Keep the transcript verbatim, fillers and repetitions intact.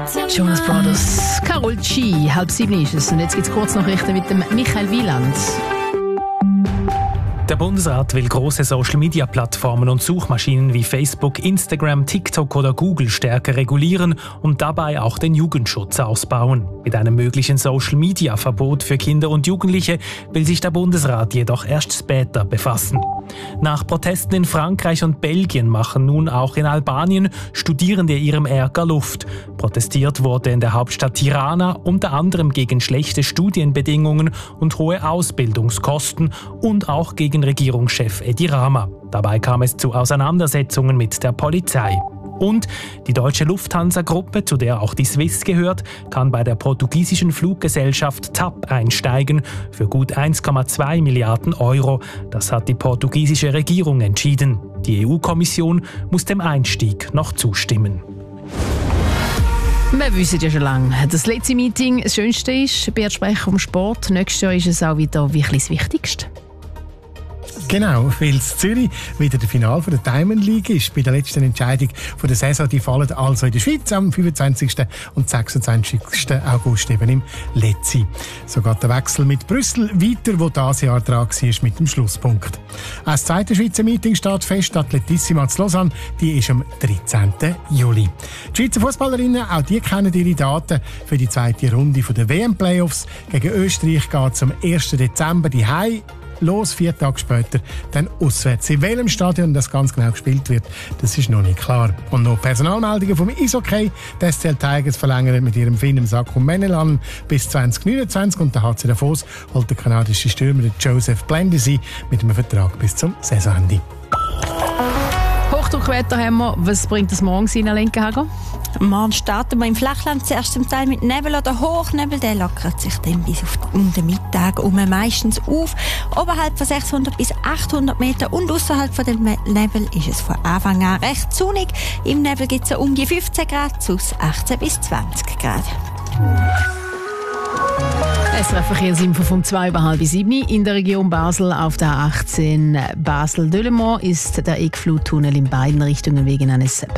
Jonas Brothers, Karol G, halb sieben ist es. Und jetzt gibt es Kurznachrichten mit dem Michael Wieland. Der Bundesrat will große Social-Media-Plattformen und Suchmaschinen wie Facebook, Instagram, TikTok oder Google stärker regulieren und dabei auch den Jugendschutz ausbauen. Mit einem möglichen Social-Media-Verbot für Kinder und Jugendliche will sich der Bundesrat jedoch erst später befassen. Nach Protesten in Frankreich und Belgien machen nun auch in Albanien Studierende ihrem Ärger Luft. Protestiert wurde in der Hauptstadt Tirana unter anderem gegen schlechte Studienbedingungen und hohe Ausbildungskosten und auch gegen Regierungschef Edi Rama. Dabei kam es zu Auseinandersetzungen mit der Polizei. Und die deutsche Lufthansa-Gruppe, zu der auch die Swiss gehört, kann bei der portugiesischen Fluggesellschaft T A P einsteigen für gut eins Komma zwei Milliarden Euro. Das hat die portugiesische Regierung entschieden. Die E U-Kommission muss dem Einstieg noch zustimmen. Wir wissen ja schon lange, das letzte Meeting das Schönste ist. Bert sprechen vom Sport. Nächstes Jahr ist es auch wieder wirklich das Wichtigste. Genau, weil in Zürich wieder das Finale der Diamond League ist. Bei der letzten Entscheidung von der Saison, die fallen also in der Schweiz am fünfundzwanzigsten und sechsundzwanzigsten August eben im Letzi. So geht der Wechsel mit Brüssel weiter, wo dieses Jahr dran war mit dem Schlusspunkt. Als zweite Schweizer Meeting steht fest, die Atletissima zu Lausanne, die ist am dreizehnten Juli. Die Schweizer Fußballerinnen, auch die kennen ihre Daten für die zweite Runde der W M-Playoffs. Gegen Österreich geht es am ersten Dezember die Heim. Los, vier Tage später, dann auswärts. In welchem Stadion das ganz genau gespielt wird, das ist noch nicht klar. Und noch Personalmeldungen vom Eishockey. Die S C L Tigers verlängern mit ihrem Finn Sakko Menelan bis zwanzig neunundzwanzig und der H C Davos holt der kanadische Stürmer Joseph Blendesi mit einem Vertrag bis zum Saisonende. Hochdruckwetter haben wir. Was bringt das morgen in Alenka? Morgen starten wir im Flachland zuerst zum Teil mit Nebel oder Hochnebel. Der lockert sich dann bis auf um den Mittag um meistens auf. Oberhalb von sechshundert bis achthundert Meter und außerhalb von dem Nebel ist es von Anfang an recht sonnig. Im Nebel gibt es um die fünfzehn Grad, sus achtzehn bis zwanzig Grad. S R F-Verkehrsinfo vom zwei über halb sieben. In der Region Basel auf der A achtzehn Basel-Delemont ist der Egfluttunnel in beiden Richtungen wegen eines